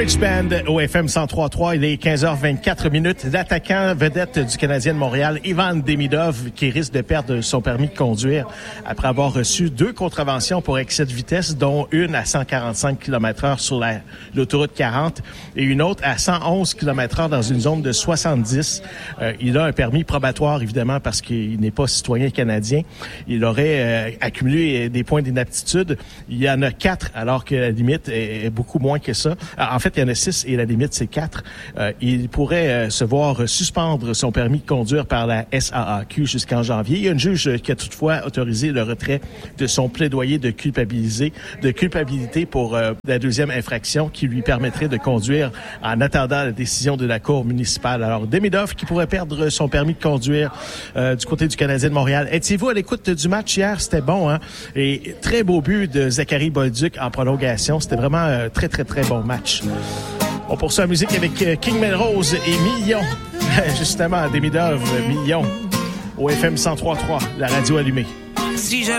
Rich Band au FM 103.3. Il est 15h24. L'attaquant vedette du Canadien de Montréal, Ivan Demidov, qui risque de perdre son permis de conduire après avoir reçu 2 contraventions pour excès de vitesse, dont une à 145 km/h sur l'autoroute 40 et une autre à 111 km/h dans une zone de 70. Il a un permis probatoire, évidemment, parce qu'il n'est pas citoyen canadien. Il aurait accumulé des points d'inaptitude. Il y en a 4, alors que la limite est beaucoup moins que ça. En fait, il y en a 6 et la limite, c'est 4. Il pourrait se voir suspendre son permis de conduire par la SAAQ jusqu'en janvier. Il y a une juge qui a toutefois autorisé le retrait de son plaidoyer de culpabilité pour la deuxième infraction qui lui permettrait de conduire en attendant la décision de la Cour municipale. Alors, Demidov qui pourrait perdre son permis de conduire du côté du Canadien de Montréal. Étiez-vous à l'écoute du match hier? C'était bon, hein? Et très beau but de Zachary Bolduc en prolongation. C'était vraiment un très, très, très bon match. On poursuit la musique avec King Melrose et Million. Justement, Demidov, Million, au FM 103.3, la radio allumée. Si j'avais